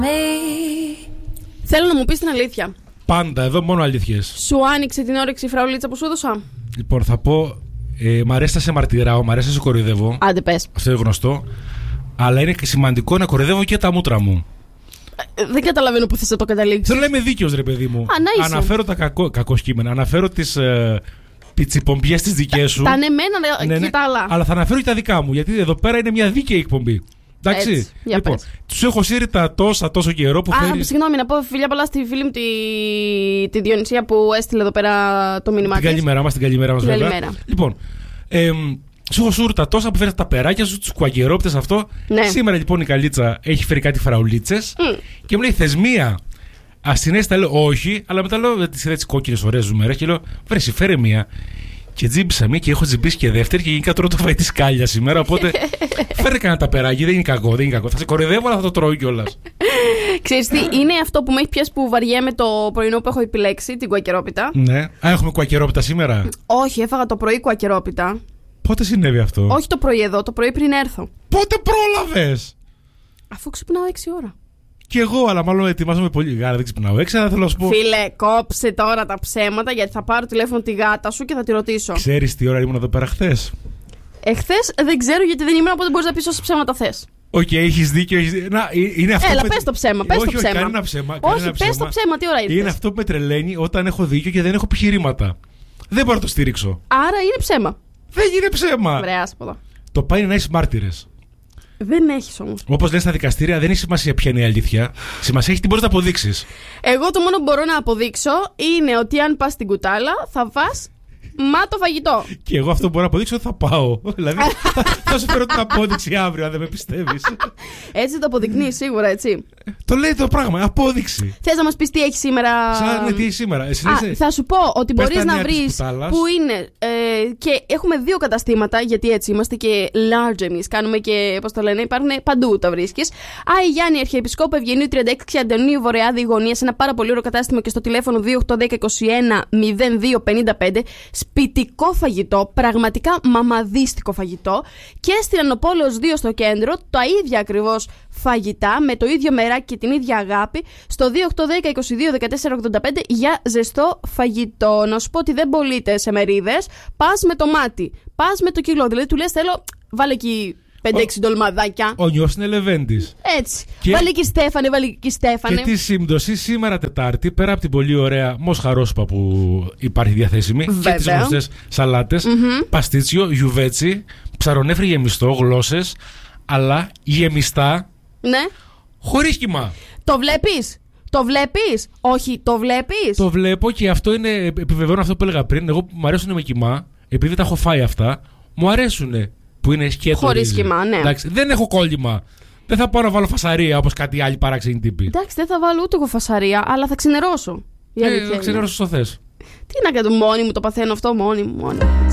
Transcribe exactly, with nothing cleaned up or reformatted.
Θέλω να μου πεις την αλήθεια. Πάντα, εδώ μόνο αλήθειες. Σου άνοιξε την όρεξη η φραουλίτσα που σου έδωσα? Λοιπόν, θα πω. Ε, μ' αρέσει να σε μαρτυράω, μ' αρέσει να σε κοροϊδεύω. Άντε πες. Αυτό είναι γνωστό. Αλλά είναι και σημαντικό να κοροϊδεύω και τα μούτρα μου. Ε, δεν καταλαβαίνω που θες να το καταλήξεις. Θέλω να είμαι δίκαιος, ρε παιδί μου. Α, να είσαι. Αναφέρω τα κακό, κακό κείμενα. Αναφέρω τις ε, πιτσιπομπιές τις δικές σου. Τα ανεμένα ναι, ναι, και τα άλλα. Αλλά θα αναφέρω και τα δικά μου. Γιατί εδώ πέρα είναι μια δίκαιη εκπομπή. Εντάξει. Έτσι, για λοιπόν, πες. τους έχω σύρει τα τόσα τόσο καιρό που Α, φέρει. συγγνώμη, να πω φιλιά πολλά στη φίλη μου τη, τη Διονυσία που έστειλε εδώ πέρα το μήνυμά Την της. καλημέρα μας, την καλημέρα μας, βέβαια. Καλημέρα. Λοιπόν, ε, σου έχω σύρει τα τόσα που φέρει τα περάκια σου, τους κουαγκερόπτες αυτό. Ναι. Σήμερα λοιπόν η Καλίτσα έχει φέρει κάτι φραουλίτσες Mm. και μου λέει θες μία. Ασυναίσθητα λέω όχι, αλλά μετά λέω τις είδα τις κόκκινες ωραίες ζουμέρες και λέω βρε, φέρε μία. Και τζίμπησα μία και έχω τζιμπήσει και δεύτερη και γενικά τρώω το φαΐ της Κάλια σήμερα. Οπότε φέρε κανένα τα περάκι, δεν είναι κακό, δεν είναι κακό. Θα σε κοροϊδεύω, αλλά θα το τρώω κιόλας. Ξέρεις τι, είναι αυτό που με έχει πιάσει που βαριέμαι το πρωινό που έχω επιλέξει, την κουακερόπιτα. Ναι. Α, έχουμε κουακερόπιτα σήμερα. Όχι, έφαγα το πρωί κουακερόπιτα. Πότε συνέβη αυτό? Όχι το πρωί εδώ, το πρωί πριν έρθω. Πότε πρόλαβες? Αφού ξυπνάω έξι ώρα. Κι εγώ, αλλά μάλλον ετοιμάζομαι πολύ. Γάρα, δεν ξυπνάω έξι, αλλά θέλω να σου πω. Φίλε, κόψε τώρα τα ψέματα γιατί θα πάρω τηλέφωνο τη γάτα σου και θα τη ρωτήσω. Ξέρεις τι ώρα ήμουν εδώ πέρα χθες? Εχθές δεν ξέρω γιατί δεν ήμουν, οπότε μπορείς να πεις όσα ψέματα θες. Οκ, okay, έχεις δίκιο. Έχεις... Να, είναι αυτό Έλα, που... πες το ψέμα, πες όχι, το ψέμα. Όχι, κανένα ψέμα. Όχι, κανένα πες ψέμα. το ψέμα, τι ώρα ήρθες? Είναι αυτό που με τρελαίνει όταν έχω δίκιο και δεν έχω επιχειρήματα. Δεν μπορώ να το στηρίξω. Άρα είναι ψέμα. Δεν είναι ψέμα. Βρέα από εδώ. Το πάει να είσαι μάρτυρες. Δεν έχεις όμως. Όπως λένε στα δικαστήρια, δεν έχει σημασία ποια είναι η αλήθεια. Σημασία έχει τι μπορείς να αποδείξεις. Εγώ το μόνο που μπορώ να αποδείξω είναι ότι αν πας στην κουτάλα θα φας μάτο φαγητό. Και εγώ αυτό που μπορώ να αποδείξω θα πάω. Δηλαδή θα, θα σου φέρω την απόδειξη αύριο, αν δεν με πιστεύεις. Έτσι το αποδεικνύει σίγουρα, έτσι. Το λέει το πράγμα, απόδειξη. Θες να μας πεις τι έχει σήμερα? Σαν ναι, τι έχει σήμερα. Εσύ Α, είσαι... θα σου πω ότι Πες μπορείς τα να νέα της βρεις κουτάλας. που είναι ε, και έχουμε δύο καταστήματα γιατί έτσι είμαστε και large εμείς. Κάνουμε και, πώς το λένε, υπάρχουν παντού τα βρίσκεις. Άι Γιάννη, Αρχιεπισκόπου Ευγενίου τριάντα έξι Αντωνίου Βορειάδη Γωνία, σε ένα πάρα πολύ ωραίο κατάστημα και στο τηλέφωνο δύο οκτώ ένα μηδέν είκοσι ένα μηδέν δύο πενήντα πέντε. Σπιτικό φαγητό, πραγματικά μαμαδίστικο φαγητό. Και στην Ανοπόλεως δύο στο κέντρο, τα ίδια ακριβώς φαγητά με το ίδιο μεράκι και την ίδια αγάπη στο δύο οκτώ ένα μηδέν είκοσι δύο δεκατέσσερα ογδόντα πέντε για ζεστό φαγητό. Να σου πω ότι δεν πωλείται σε μερίδες. Πας με το μάτι, πας με το κιλό. Δηλαδή του λες θέλω, βάλε εκεί πέντε έξι ντολμαδάκια. Ο νιός είναι Λεβέντης. Έτσι. Και... Βάλε εκεί Στέφανε, βάλε εκεί Στέφανε. Και τη σύμπτωση σήμερα Τετάρτη, πέρα από την πολύ ωραία μοσχαρόσπα που υπάρχει διαθέσιμη, βέβαια, και τις γνωστές σαλάτες, mm-hmm. παστίτσιο, γιουβέτσι, ψαρονέφρι γεμιστό, γλώσσες, αλλά γεμιστά, ναι, χωρίς κιμά. Το βλέπεις? Το βλέπεις? Όχι, το βλέπεις? Το βλέπω και αυτό είναι, επιβεβαιώνω αυτό που έλεγα πριν. Εγώ που μου αρέσουν με κιμά, επειδή τα έχω φάει αυτά, μου αρέσουν που είναι σκέτο. Χωρίς κιμά, ναι. Εντάξει, δεν έχω κόλλημα. Δεν θα πάω να βάλω φασαρία όπως κάτι άλλοι παράξενοι τύποι. Εντάξει, δεν θα βάλω ούτε εγώ φασαρία, αλλά θα ξενερώσω. Ε, θα ξενερώσω στο θες. Τι να κάνω, μόνη μου το παθαίνω αυτό, μόνη μου, μόνη μου.